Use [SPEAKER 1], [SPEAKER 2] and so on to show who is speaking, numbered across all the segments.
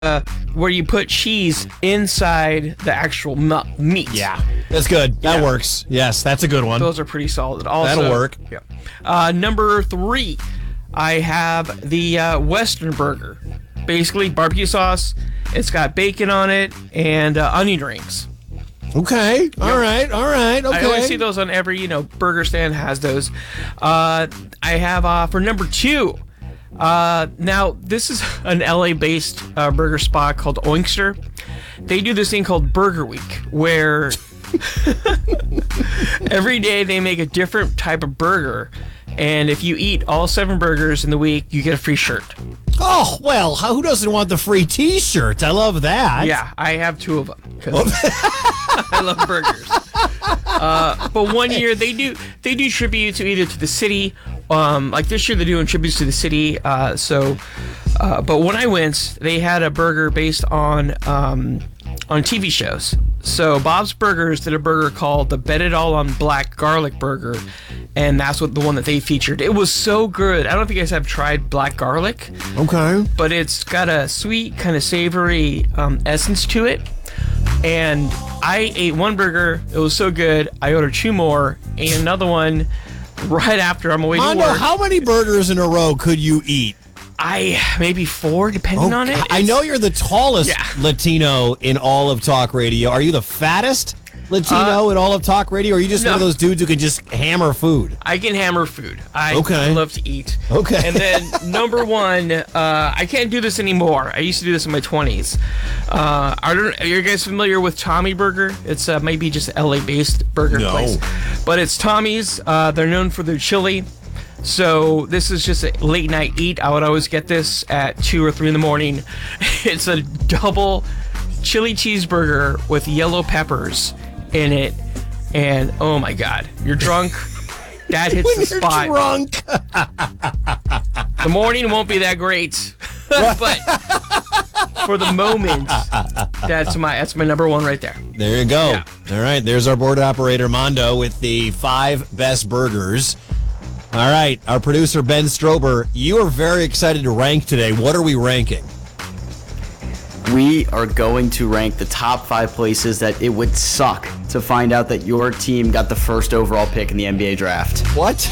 [SPEAKER 1] where you put cheese inside the actual meat.
[SPEAKER 2] Yeah, that's good. That works. Yes, that's a good one.
[SPEAKER 1] Those are pretty solid. Also,
[SPEAKER 2] that'll work.
[SPEAKER 1] Yeah. Number 3, I have the Western Burger. Basically, barbecue sauce. It's got bacon on it and onion rings.
[SPEAKER 2] Okay. All right. Okay.
[SPEAKER 1] I always see those on every, burger stand has those. I have for number 2. Now, this is an LA-based burger spot called Oinkster. They do this thing called Burger Week, where every day they make a different type of burger, and if you eat all 7 burgers in the week, you get a free shirt.
[SPEAKER 2] Oh, well, who doesn't want the free T-shirt? I love that.
[SPEAKER 1] Yeah, I have 2 of them, because I love burgers. But one year, they do tribute to either to the city. Like this year, they're doing tributes to the city. But when I went, they had a burger based on TV shows. So Bob's Burgers did a burger called the Bet It All on Black Garlic Burger, and that's the one that they featured. It was so good. I don't know if you guys have tried black garlic.
[SPEAKER 2] Okay.
[SPEAKER 1] But it's got a sweet, kind of savory essence to it. And I ate 1 burger. It was so good. I ordered 2 more, and another one right after I'm away to work.
[SPEAKER 2] How many burgers in a row could you eat?
[SPEAKER 1] Maybe 4, depending on it.
[SPEAKER 2] I know you're the tallest Latino in all of talk radio. Are you the fattest Latino in all of talk radio, or are you just one of those dudes who can just hammer food?
[SPEAKER 1] I can hammer food. I love to eat.
[SPEAKER 2] Okay.
[SPEAKER 1] And then number 1, I can't do this anymore. I used to do this in my 20s. Are you guys familiar with Tommy Burger? It's maybe just a LA-based burger place. But it's Tommy's. They're known for their chili. So this is just a late night eat. I would always get this at 2 or 3 in the morning. It's a double chili cheeseburger with yellow peppers in it. And oh my God, you're drunk. That hits the spot.
[SPEAKER 2] You're drunk.
[SPEAKER 1] The morning won't be that great, but for the moment, that's my number 1 right there.
[SPEAKER 2] There you go.
[SPEAKER 1] Yeah.
[SPEAKER 2] All right, there's our board operator Mondo with the 5 best burgers. All right, our producer Ben Strober, you are very excited to rank today. What are we ranking?
[SPEAKER 3] We are going to rank the top 5 places that it would suck to find out that your team got the first overall pick in the NBA draft.
[SPEAKER 2] What?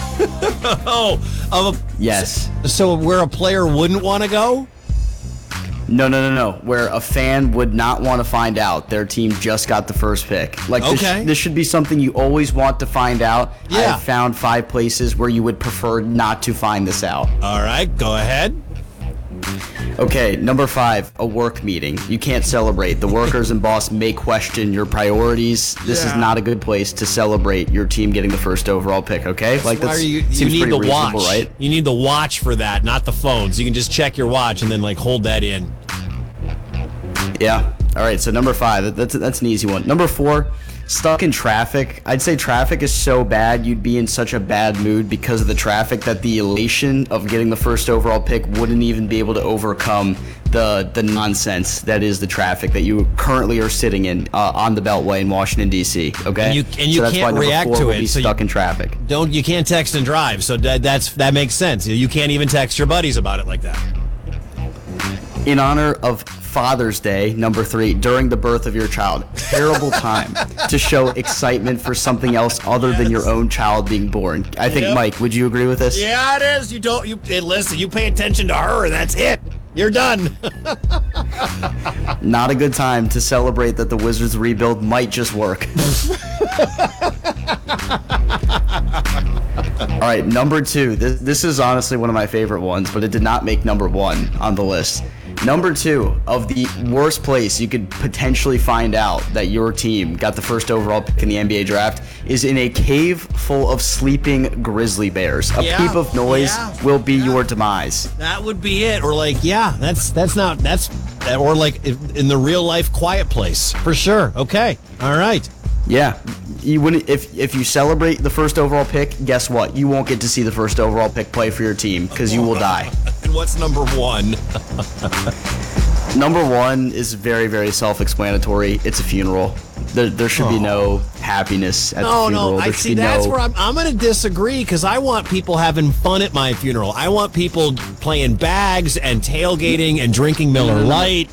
[SPEAKER 3] Yes.
[SPEAKER 2] So where a player wouldn't want to go?
[SPEAKER 3] No. Where a fan would not want to find out their team just got the first pick. Like, this should be something you always want to find out.
[SPEAKER 2] Yeah.
[SPEAKER 3] I have found 5 places where you would prefer not to find this out.
[SPEAKER 2] All right, go ahead.
[SPEAKER 3] Okay, number 5, a work meeting. You can't celebrate. The workers and boss may question your priorities. This is not a good place to celebrate your team getting the first overall pick, okay?
[SPEAKER 2] Like, that's you need the watch, right? You need the watch for that, not the phone. So you can just check your watch and then, hold that in.
[SPEAKER 3] Yeah. All right, so number 5, that's an easy one. Number 4, stuck in traffic. I'd say traffic is so bad you'd be in such a bad mood because of the traffic that the elation of getting the first overall pick wouldn't even be able to overcome the nonsense that is the traffic that you currently are sitting in on the Beltway in Washington, D.C., okay?
[SPEAKER 2] And you
[SPEAKER 3] so
[SPEAKER 2] can't react to it.
[SPEAKER 3] Be stuck in traffic.
[SPEAKER 2] You can't text and drive, so that makes sense. You can't even text your buddies about it like that.
[SPEAKER 3] In honor of Father's Day, number 3, during the birth of your child. Terrible time to show excitement for something else other than your own child being born. I think, Mike, would you agree with this?
[SPEAKER 2] Yeah, it is. Listen, you pay attention to her, and that's it. You're done.
[SPEAKER 3] Not a good time to celebrate that the Wizards rebuild might just work. All right, number 2. This is honestly one of my favorite ones, but it did not make number 1 on the list. Number 2 of the worst place you could potentially find out that your team got the first overall pick in the NBA draft is in a cave full of sleeping grizzly bears. A peep of noise will be your demise.
[SPEAKER 2] That would be it. Or or in the real life quiet place for sure. Okay. All right.
[SPEAKER 3] Yeah. You wouldn't if you celebrate the first overall pick, guess what? You won't get to see the first overall pick play for your team because you will die.
[SPEAKER 2] And what's number 1?
[SPEAKER 3] Number one is very, very self-explanatory. It's a funeral. There should be no happiness at the funeral.
[SPEAKER 2] No,
[SPEAKER 3] There
[SPEAKER 2] I
[SPEAKER 3] should
[SPEAKER 2] see.
[SPEAKER 3] be
[SPEAKER 2] That's
[SPEAKER 3] no-
[SPEAKER 2] where I'm going to disagree because I want people having fun at my funeral. I want people playing bags and tailgating and drinking Miller Lite